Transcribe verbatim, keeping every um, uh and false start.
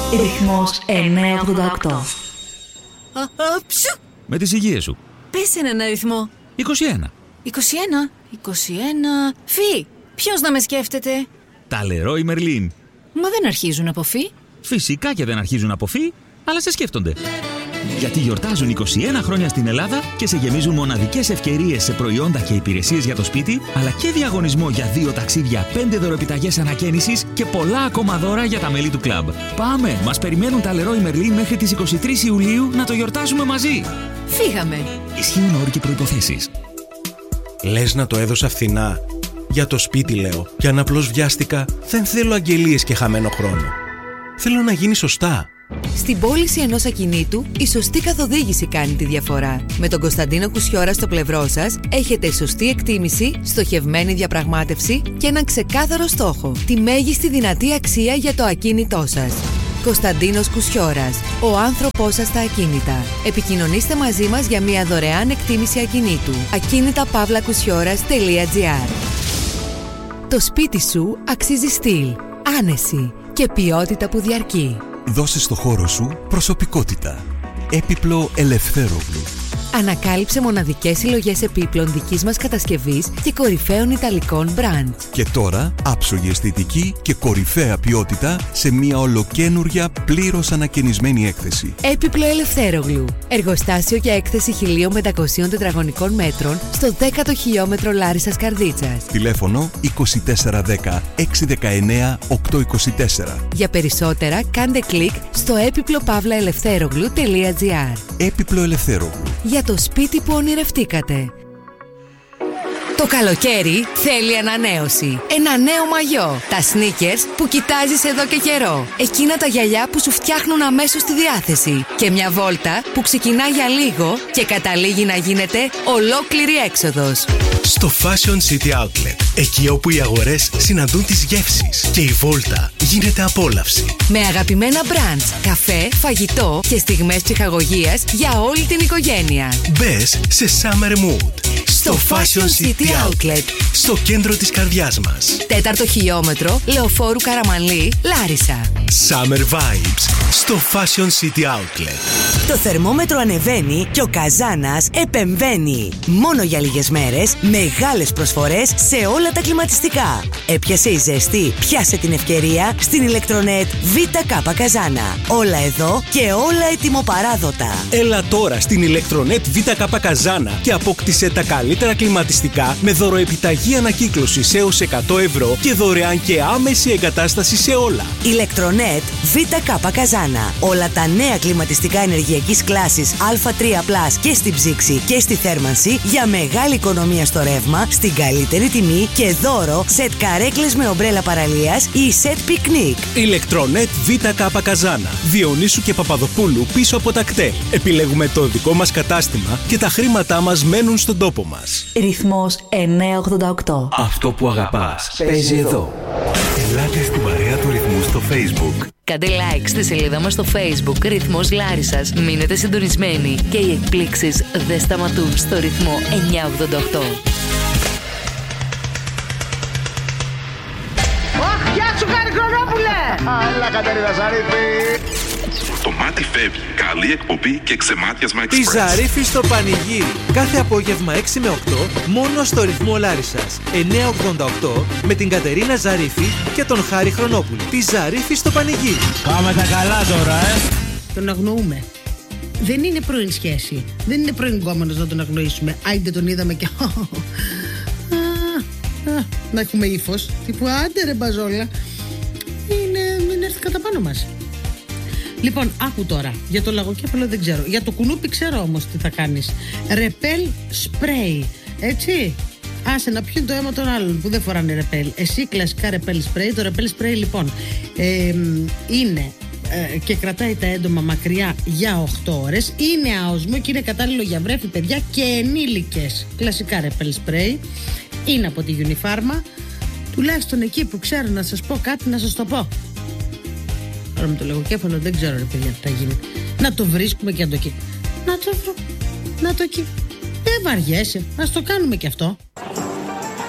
Ρυθμός εννιακόσια ογδόντα οκτώ. Με τις υγείες σου. Πες έναν αριθμό. είκοσι ένα. είκοσι ένα. είκοσι ένα. Φι. Ποιος να με σκέφτεται? Τα Leroy Merlin. Μα δεν αρχίζουν από φι. Φυσικά και δεν αρχίζουν από φι, αλλά σε σκέφτονται. Γιατί γιορτάζουν είκοσι ένα χρόνια στην Ελλάδα και σε γεμίζουν μοναδικές ευκαιρίες σε προϊόντα και υπηρεσίες για το σπίτι, αλλά και διαγωνισμό για δύο ταξίδια, πέντε δωροεπιταγές ανακαίνησης και πολλά ακόμα δώρα για τα μέλη του κλαμπ. Πάμε! Μας περιμένουν τα Leroy Merlin μέχρι τις είκοσι τρεις Ιουλίου να το γιορτάσουμε μαζί. Φύγαμε. Ισχύουν όροι και προϋποθέσεις. Λες να το έδωσα φθηνά? Για το σπίτι λέω. Και αν απλώς βιάστηκα, δεν θέλω αγγελίες και χαμένο χρόνο. Θέλω να γίνει σωστά. Στην πώληση ενός ακινήτου, η σωστή καθοδήγηση κάνει τη διαφορά. Με τον Κωνσταντίνο Κουσιώρα στο πλευρό σας, έχετε σωστή εκτίμηση, στοχευμένη διαπραγμάτευση και έναν ξεκάθαρο στόχο. Τη μέγιστη δυνατή αξία για το ακίνητό σας. Κωνσταντίνος Κουσιώρας, ο άνθρωπός σας στα ακίνητα. Επικοινωνήστε μαζί μας για μια δωρεάν εκτίμηση ακινήτου. ακίνητα παύλα κουσιώρας τελεία τζι άρ. Το σπίτι σου αξίζει στυλ, άνεση και ποιότητα που διαρκεί. Δώσε στο χώρο σου προσωπικότητα. Έπιπλο Ελευθέρογλου. Ανακάλυψε μοναδικές συλλογές επίπλων δικής μας κατασκευής και κορυφαίων ιταλικών μπραντ. Και τώρα άψογη αισθητική και κορυφαία ποιότητα σε μια ολοκαίνουρια πλήρως ανακαινισμένη έκθεση. Έπιπλο Ελευθέρογλου. Εργοστάσιο και έκθεση χίλια πεντακόσια τετραγωνικών μέτρων στο δέκατο χιλιόμετρο Λάρισσας Καρδίτσας. Τηλέφωνο είκοσι τέσσερα δέκα έξι δεκαεννέα οκτώ είκοσι τέσσερα. Για περισσότερα κάντε κλικ στο έπιπλο παύλα ελευθέρογλου τελεία τζι άρ. Έπιπλο Ελευθέρογλου. Για το σπίτι που ονειρευτήκατε. Το καλοκαίρι θέλει ανανέωση. Ένα νέο μαγιό. Τα sneakers που κοιτάζεις εδώ και καιρό. Εκείνα τα γυαλιά που σου φτιάχνουν αμέσως τη διάθεση. Και μια βόλτα που ξεκινά για λίγο και καταλήγει να γίνεται ολόκληρη έξοδος. Στο Fashion City Outlet. Εκεί όπου οι αγορές συναντούν τις γεύσεις και η βόλτα γίνεται απόλαυση. Με αγαπημένα brands, καφέ, φαγητό και στιγμές ψυχαγωγίας για όλη την οικογένεια. Μπες σε Summer Mood. Στο Fashion City Outlet. Στο κέντρο της καρδιάς μας. Τέταρτο χιλιόμετρο, Λεωφόρου Καραμανλή, Λάρισα. Summer Vibes στο Fashion City Outlet. Το θερμόμετρο ανεβαίνει και ο Καζάνας επεμβαίνει. Μόνο για λίγες μέρες, μεγάλες προσφορές σε όλα τα κλιματιστικά. Έπιασε η ζέστη, πιάσε την ευκαιρία στην ηλεκτρονετ Β Κ Καζάνα. Όλα εδώ και όλα ετοιμοπαράδοτα. Έλα τώρα στην ηλεκτρονετ Β Κ Καζάνα και απόκτησε τα καλύτερα κλιματιστικά με δωροεπιταγή ανακύκλωσης έως εκατό ευρώ και δωρεάν και άμεση εγκατάσταση σε όλα. Ηλεκτρονετ Β Κ Καζάνα. Όλα τα νέα κλιματιστικά ενεργειακής κλάσης Α τρία πλας και στην ψήξη και στη θέρμανση για μεγάλη οικονομία στο ρεύμα, στην καλύτερη τιμή και δώρο σετ καρέκλες με ομπρέλα παραλίας ή σετ πικνίκ. Ηλεκτρονετ Β Κ Καζάνα. Διονύσου και Παπαδοπούλου πίσω από τα κτέλ. Επιλέγουμε το δικό μας κατάστημα και τα χρήματά μας μένουν στον τόπο μας. Ρυθμός εννιακόσια ογδόντα οκτώ. Αυτό που αγαπάς παίζει εδώ. Ελάτε στην παρέα του Ρυθμού στο Facebook. Κάντε like στη σελίδα μας στο Facebook Ρυθμός Λάρισσας. Μείνετε συντονισμένοι και οι εκπλήξεις δεν σταματούν στο Ρυθμό εννιακόσια ογδόντα οκτώ. Αχ, γεια σου Καρικρονόπουλε! Έλα Κατερίνα Ζαρίφη! Το μάτι φεύγει. Καλή εκπομπή και ξεμάτιασμα εξπρές. Τη Ζαρίφη στο πανηγύρι. Κάθε απόγευμα έξι με οκτώ μόνο στο Ρυθμό Λάρισσας εννιακόσια ογδόντα οκτώ με την Κατερίνα Ζαρίφη και τον Χάρη Χρονόπουλο. Τη Ζαρίφη στο πανηγύρι. Πάμε τα καλά τώρα, ε! Τον αγνοούμε. Δεν είναι πρώην σχέση. Δεν είναι πρώην γκόμενος να τον αγνοήσουμε. Άιντε τον είδαμε και... να έχουμε ύφος. Τύπου άντε ρε μπαζόλα. Είναι... μην έρθει κατά πάνω μας. Λοιπόν, άκου τώρα. Για το λαγοκέφαλο δεν ξέρω. Για το κουνούπι ξέρω όμως τι θα κάνεις. Ρεπέλ σπρέι. Έτσι. Άσε να πιούν το αίμα των άλλων που δεν φοράνε ρεπέλ. Εσύ κλασικά ρεπέλ σπρέι. Το ρεπέλ σπρέι λοιπόν ε, είναι ε, και κρατάει τα έντομα μακριά για οκτώ ώρες. Είναι άοσμο και είναι κατάλληλο για βρέφη, παιδιά και ενήλικες. Κλασικά ρεπέλ σπρέι. Είναι από τη Unifarma. Τουλάχιστον εκεί που ξέρω να σας πω κάτι να σας το πω. Τώρα με το λογοκέφαλο δεν ξέρω ρε παιδιά τι θα γίνει. Να το βρίσκουμε και να το εκεί. Να το βρω. Να το εκεί. Δεν βαριέσαι. Ας το κάνουμε και αυτό.